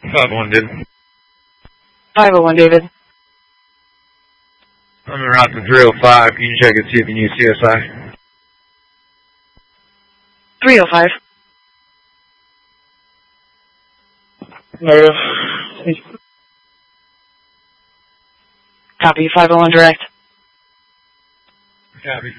501, David. 501, David. I'm en route to 305. Can you check and see if you need CSI? 305. Negative. Copy, 501 direct. Copy.